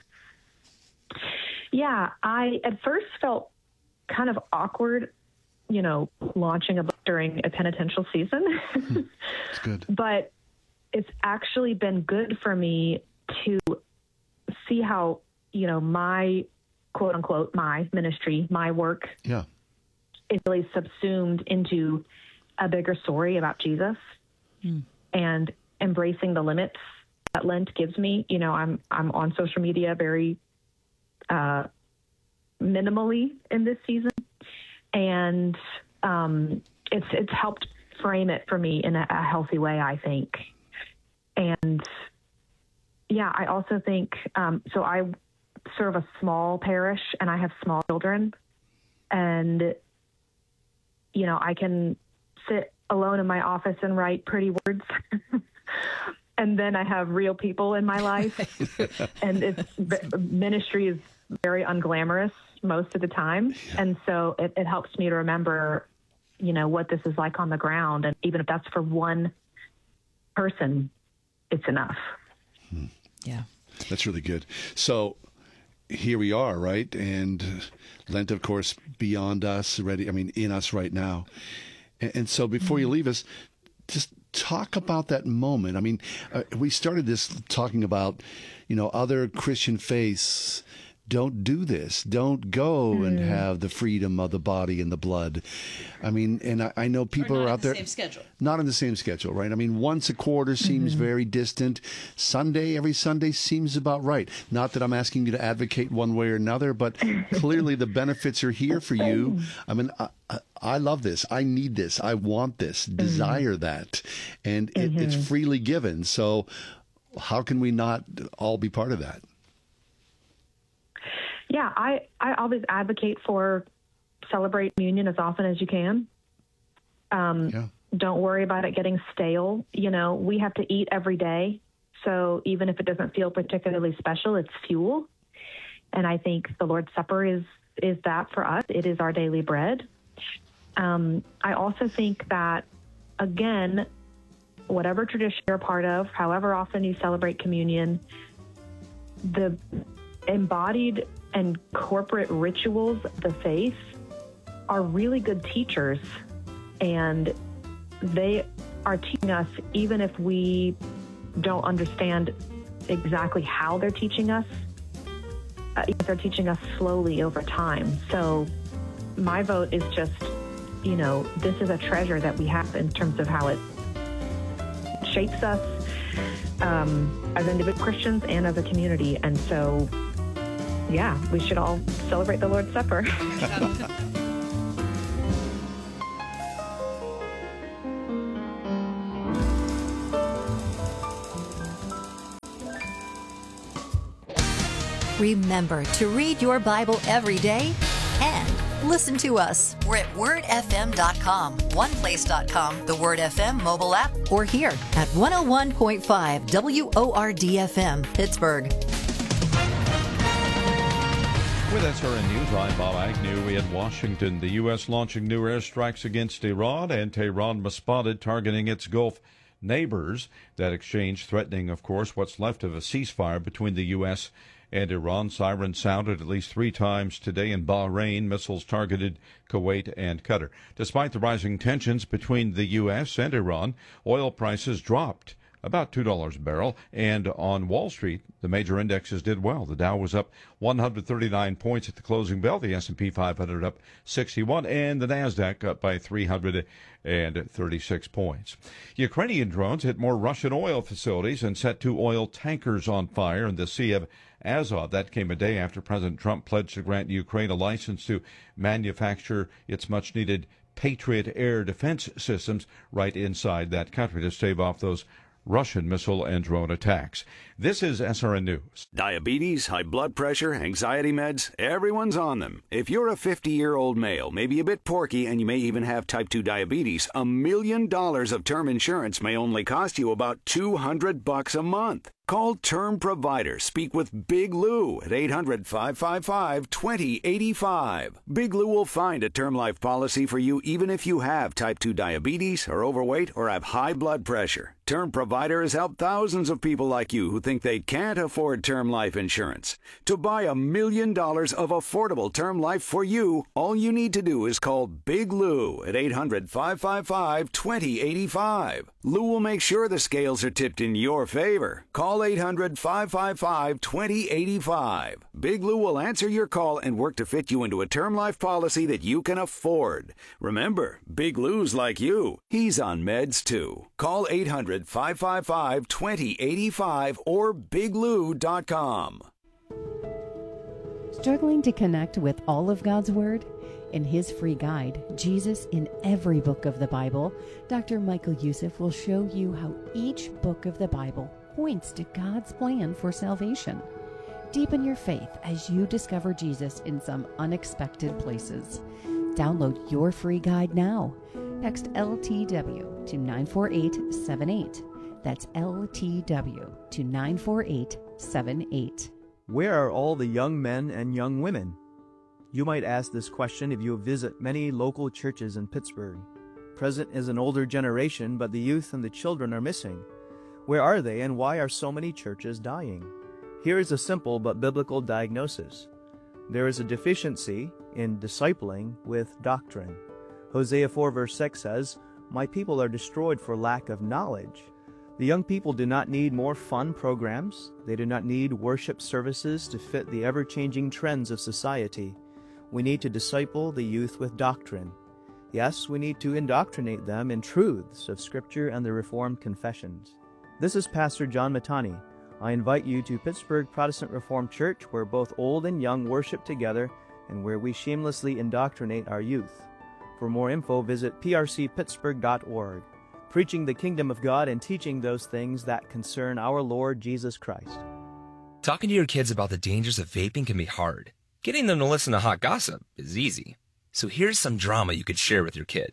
Yeah, I at first felt kind of awkward, you know, launching a book during a penitential season. It's good. But it's actually been good for me to see how, you know, my quote unquote, my ministry, my work yeah. is really subsumed into a bigger story about Jesus mm. and embracing the limits that Lent gives me. You know, I'm, I'm on social media very uh, minimally in this season. And um, it's, it's helped frame it for me in a, a healthy way, I think. And yeah, I also think, um, so I serve a small parish and I have small children, and, you know, I can sit alone in my office and write pretty words. And then I have real people in my life, and it's ministry is very unglamorous most of the time. Yeah. And so it, it helps me to remember, you know, what this is like on the ground. And even if that's for one person, it's enough. Hmm. Yeah. That's really good. So here we are, right? And Lent, of course, beyond us, ready, I mean, in us right now. And, and so before mm-hmm. you leave us, just talk about that moment. I mean, uh, we started this talking about, you know, other Christian faiths don't do this. Don't go mm. and have the freedom of the body and the blood. I mean, and I, I know people are out there. Not in the same schedule. Not in the same schedule, right? I mean, once a quarter seems mm-hmm. very distant. Sunday, every Sunday seems about right. Not that I'm asking you to advocate one way or another, but clearly the benefits are here for you. I mean, I, I, I love this. I need this. I want this. Mm-hmm. Desire that. And it, mm-hmm. it's freely given. So how can we not all be part of that? Yeah, I, I always advocate for celebrate communion as often as you can. Um, yeah. Don't worry about it getting stale. You know, we have to eat every day. So even if it doesn't feel particularly special, it's fuel. And I think the Lord's Supper is, is that for us. It is our daily bread. Um, I also think that, again, whatever tradition you're a part of, however often you celebrate communion, the embodied and corporate rituals of the faith are really good teachers, and they are teaching us, even if we don't understand exactly how they're teaching us, uh, they're teaching us slowly over time. So my vote is just, you know, this is a treasure that we have in terms of how it shapes us um, as individual Christians and as a community. And so, yeah, we should all celebrate the Lord's Supper. Remember to read your Bible every day and listen to us. We're at word f m dot com, one place dot com, the Word F M mobile app, or here at one oh one point five W O R D F M, Pittsburgh. With S R N News, I'm Bob Agnew. We had Washington, the U S launching new airstrikes against Iran, and Tehran was spotted targeting its Gulf neighbors. That exchange threatening, of course, what's left of a ceasefire between the U S and Iran. Sirens sounded at least three times today in Bahrain. Missiles targeted Kuwait and Qatar. Despite the rising tensions between the U S and Iran, oil prices dropped about two dollars a barrel. And on Wall Street, the major indexes did well. The Dow was up one hundred thirty-nine points at the closing bell. The S and P five hundred up sixty-one, and the NASDAQ up by three hundred thirty-six points. Ukrainian drones hit more Russian oil facilities and set two oil tankers on fire in the Sea of Azov. That came a day after President Trump pledged to grant Ukraine a license to manufacture its much-needed Patriot air defense systems right inside that country to stave off those Russian missile and drone attacks. This is S R N News. Diabetes, high blood pressure, anxiety meds, everyone's on them. If you're a fifty-year-old male, maybe a bit porky, and you may even have type two diabetes, a million dollars of term insurance may only cost you about two hundred bucks a month. Call Term Provider. Speak with Big Lou at eight hundred, five five five, two oh eight five. Big Lou will find a term life policy for you even if you have type two diabetes, are overweight, or have high blood pressure. Term Provider has helped thousands of people like you who think they can't afford term life insurance. To buy a million dollars of affordable term life for you, all you need to do is call Big Lou at eight hundred, five five five, two oh eight five. Lou will make sure the scales are tipped in your favor. Call eight hundred, five five five, two oh eight five. Big Lou will answer your call and work to fit you into a term life policy that you can afford. Remember, Big Lou's like you. He's on meds too. Call eight hundred, five five five, two oh eight five or big lou dot com. Struggling to connect with all of God's Word? In his free guide, Jesus in Every Book of the Bible, Doctor Michael Youssef will show you how each book of the Bible points to God's plan for salvation. Deepen your faith as you discover Jesus in some unexpected places. Download your free guide now. Text L T W to nine four eight seven eight. That's L T W to nine four eight seven eight. Where are all the young men and young women? You might ask this question if you visit many local churches in Pittsburgh. Present is an older generation, but the youth and the children are missing. Where are they, and why are so many churches dying? Here is a simple but biblical diagnosis. There is a deficiency in discipling with doctrine. Hosea four verse six says, "My people are destroyed for lack of knowledge." The young people do not need more fun programs. They do not need worship services to fit the ever-changing trends of society. We need to disciple the youth with doctrine. Yes, we need to indoctrinate them in truths of Scripture and the Reformed confessions. This is Pastor John Matani. I invite you to Pittsburgh Protestant Reformed Church, where both old and young worship together and where we shamelessly indoctrinate our youth. For more info, visit p r c pittsburgh dot org. Preaching the kingdom of God and teaching those things that concern our Lord Jesus Christ. Talking to your kids about the dangers of vaping can be hard. Getting them to listen to hot gossip is easy. So here's some drama you could share with your kid.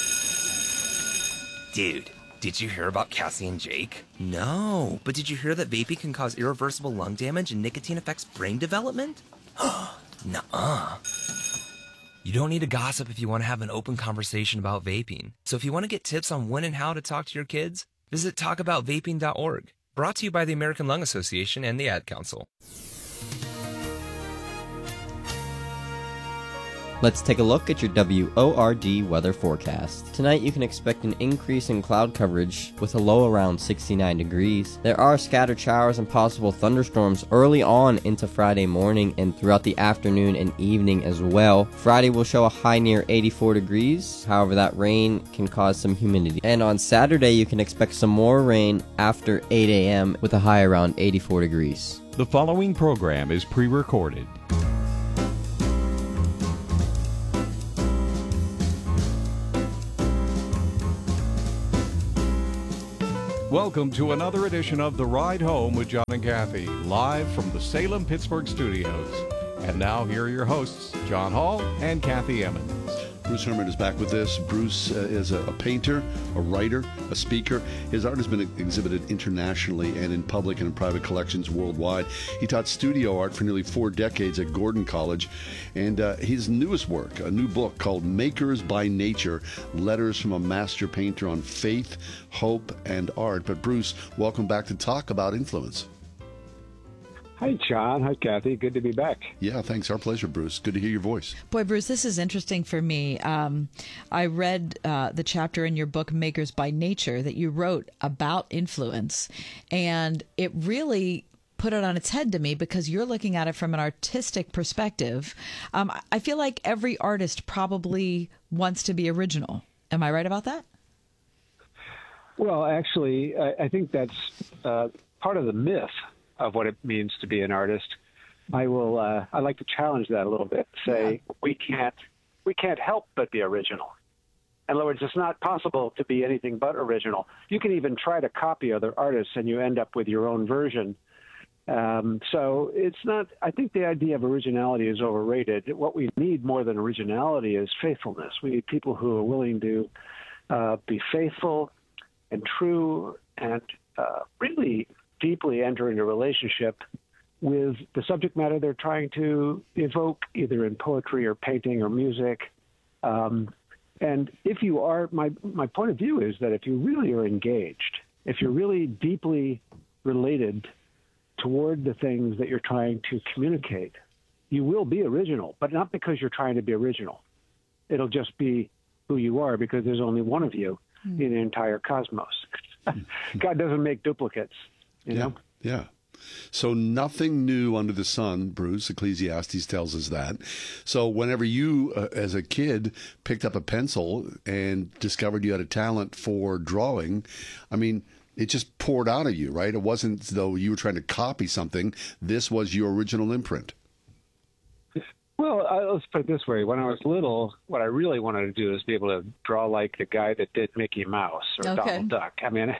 Dude, did you hear about Cassie and Jake? No, but did you hear that vaping can cause irreversible lung damage and nicotine affects brain development? Nuh-uh. You don't need to gossip if you want to have an open conversation about vaping. So if you want to get tips on when and how to talk to your kids, visit talk about vaping dot org. Brought to you by the American Lung Association and the Ad Council. Let's take a look at your W O R D weather forecast. Tonight you can expect an increase in cloud coverage with a low around sixty-nine degrees. There are scattered showers and possible thunderstorms early on into Friday morning and throughout the afternoon and evening as well. Friday will show a high near eighty-four degrees. However, that rain can cause some humidity. And on Saturday you can expect some more rain after eight a.m. with a high around eighty-four degrees. The following program is pre-recorded. Welcome to another edition of The Ride Home with John and Kathy, live from the Salem-Pittsburgh studios. And now here are your hosts, John Hall and Kathy Emmons. Bruce Herman is back with this. Bruce uh, is a, a painter, a writer, a speaker. His art has been exhibited internationally and in public and in private collections worldwide. He taught studio art for nearly four decades at Gordon College. And uh, his newest work, a new book called Makers by Nature, Letters from a Master Painter on Faith, Hope, and Art. But Bruce, welcome back to talk about influence. Hi, John. Hi, Kathy. Good to be back. Yeah, thanks. Our pleasure, Bruce. Good to hear your voice. Boy, Bruce, this is interesting for me. Um, I read uh, the chapter in your book, Makers by Nature, that you wrote about influence, and it really put it on its head to me because you're looking at it from an artistic perspective. Um, I feel like every artist probably wants to be original. Am I right about that? Well, actually, I, I think that's uh, part of the myth of what it means to be an artist. I will. Uh, I like to challenge that a little bit. Say yeah. we can't. We can't help but be original. In other words, it's not possible to be anything but original. You can even try to copy other artists, and you end up with your own version. Um, so it's not. I think the idea of originality is overrated. What we need more than originality is faithfulness. We need people who are willing to uh, be faithful and true and uh, really deeply enter into a relationship with the subject matter they're trying to evoke, either in poetry or painting or music. Um, and if you are, my, my point of view is that if you really are engaged, if you're really deeply related toward the things that you're trying to communicate, you will be original, but not because you're trying to be original. It'll just be who you are because there's only one of you mm. in the entire cosmos. God doesn't make duplicates. You yeah, know? yeah. So nothing new under the sun, Bruce. Ecclesiastes tells us that. So whenever you, uh, as a kid, picked up a pencil and discovered you had a talent for drawing, I mean, it just poured out of you, right? It wasn't as though you were trying to copy something. This was your original imprint. Well, uh, let's put it this way. When I was little, what I really wanted to do is be able to draw like the guy that did Mickey Mouse or okay. Donald Duck. I mean...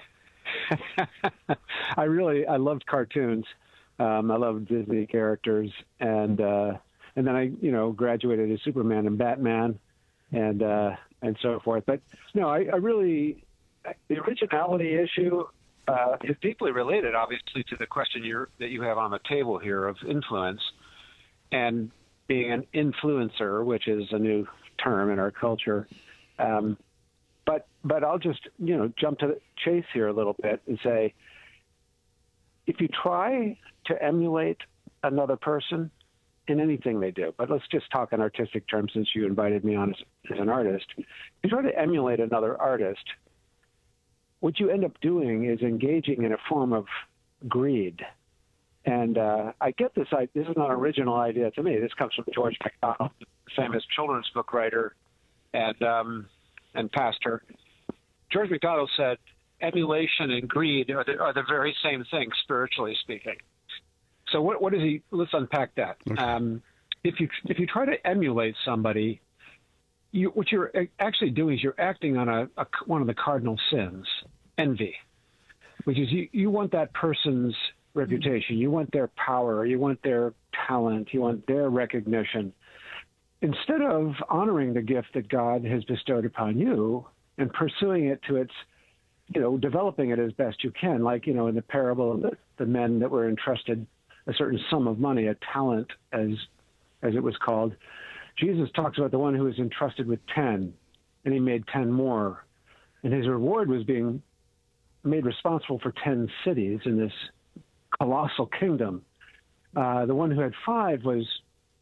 I really I loved cartoons. Um, I loved Disney characters, and uh, and then I you know graduated as Superman and Batman, and uh, and so forth. But no, I, I really the originality issue uh, is deeply related, obviously, to the question you're, that you have on the table here of influence and being an influencer, which is a new term in our culture. Um, But but I'll just, you know, jump to the chase here a little bit and say, if you try to emulate another person in anything they do, but let's just talk in artistic terms since you invited me on as, as an artist. If you try to emulate another artist, what you end up doing is engaging in a form of greed. And uh, I get this. I, this is not an original idea to me. This comes from George MacDonald, famous children's book writer and um, and pastor. George MacDonald said, emulation and greed are the, are the very same thing, spiritually speaking. So what, what is he? Let's unpack that. Okay. Um, if you if you try to emulate somebody, you, what you're actually doing is you're acting on a, a one of the cardinal sins, envy, which is you, you want that person's reputation, you want their power, you want their talent, you want their recognition. Instead of honoring the gift that God has bestowed upon you and pursuing it to its, you know, developing it as best you can, like, you know, in the parable of the, the men that were entrusted a certain sum of money, a talent, as as it was called. Jesus talks about the one who was entrusted with ten, and he made ten more. And his reward was being made responsible for ten cities in this colossal kingdom. Uh, the one who had five was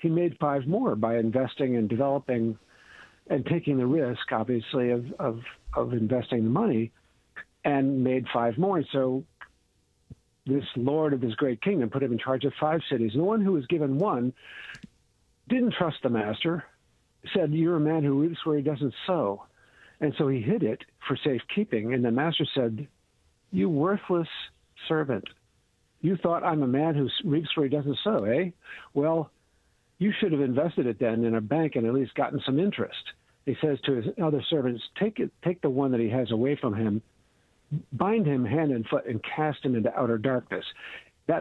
he made five more by investing and developing and taking the risk, obviously, of, of, of investing the money, and made five more. So this lord of this great kingdom put him in charge of five cities. And the one who was given one didn't trust the master, said, "You're a man who reaps where he doesn't sow." And so he hid it for safekeeping. And the master said, "You worthless servant, you thought I'm a man who reaps where he doesn't sow, eh? Well, you should have invested it then in a bank and at least gotten some interest." He says to his other servants, take it, take the one that he has away from him, bind him hand and foot, and cast him into outer darkness.